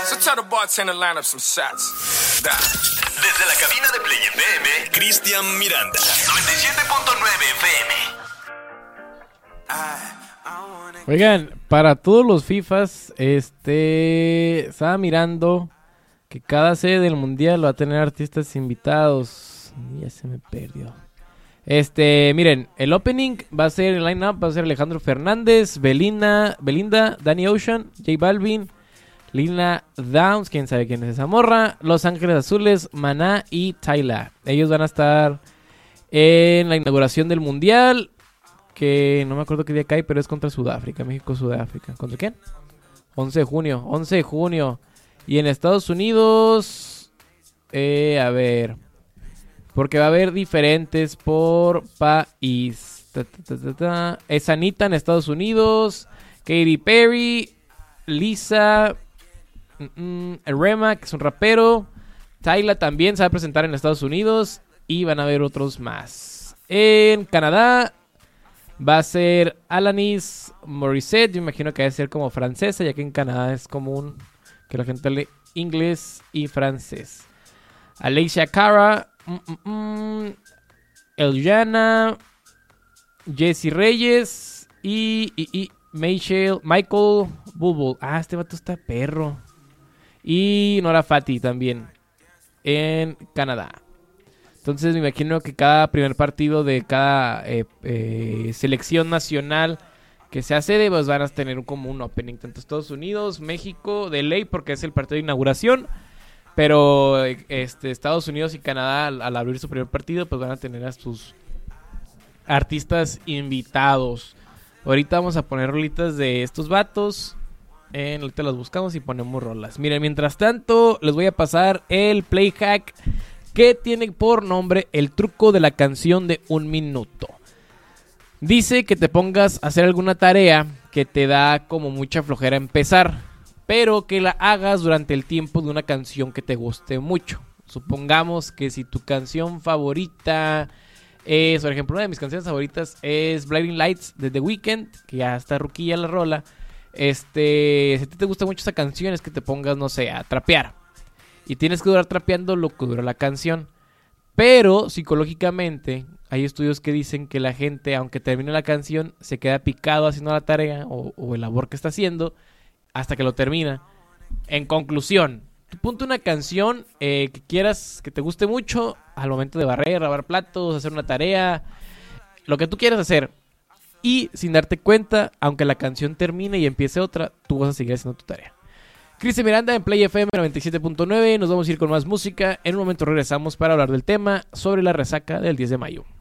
So tell the bartender line up some shots. Desde la cabina de Play FM, Cristian Miranda. 97.9 FM. Oigan, para todos los FIFAs, estaba mirando que cada sede del mundial va a tener artistas invitados. Ya se me perdió. Miren, el opening va a ser, el line-up va a ser Alejandro Fernández, Belinda, Danny Ocean, J Balvin, Lina Downs, quién sabe quién es esa morra, Los Ángeles Azules, Maná y Tyla. Ellos van a estar en la inauguración del mundial, que no me acuerdo qué día cae, pero es contra Sudáfrica, México-Sudáfrica. ¿Contra quién? 11 de junio. Y en Estados Unidos, a ver, porque va a haber diferentes por país. Es Anita en Estados Unidos, Katy Perry, Lisa, Rema, que es un rapero, Tyla también se va a presentar en Estados Unidos y van a haber otros más. En Canadá va a ser Alanis Morissette, yo imagino que debe ser como francesa, ya que en Canadá es común que la gente hable inglés y francés. Alicia Cara, Eliana, Jessie Reyes y Michael Bublé. Este vato está perro. Y Nora Fati también en Canadá. Entonces me imagino que cada primer partido de cada selección nacional que se hace, pues van a tener como un opening. Tanto Estados Unidos, México, de ley, porque es el partido de inauguración. Pero Estados Unidos y Canadá, al abrir su primer partido, pues van a tener a sus artistas invitados. Ahorita vamos a poner rolitas de estos vatos. Ahorita las buscamos y ponemos rolas. Miren, mientras tanto, les voy a pasar el play hack que tiene por nombre el truco de la canción de 1 minuto. Dice que te pongas a hacer alguna tarea que te da como mucha flojera empezar, pero que la hagas durante el tiempo de una canción que te guste mucho. Supongamos que si tu canción favorita es, por ejemplo, una de mis canciones favoritas es Blinding Lights de The Weeknd, que ya está ruquilla la rola. Si a ti te gusta mucho esa canción, es que te pongas, no sé, a trapear. Y tienes que durar trapeando lo que dura la canción. Pero psicológicamente hay estudios que dicen que la gente, aunque termine la canción, se queda picado haciendo la tarea o el labor que está haciendo hasta que lo termina. En conclusión, tú ponte una canción que quieras, que te guste mucho al momento de barrer, lavar platos, hacer una tarea, lo que tú quieras hacer. Y sin darte cuenta, aunque la canción termine y empiece otra, tú vas a seguir haciendo tu tarea. Cristian Miranda en Play FM 97.9. Nos vamos a ir con más música. En un momento regresamos para hablar del tema sobre la resaca del 10 de mayo.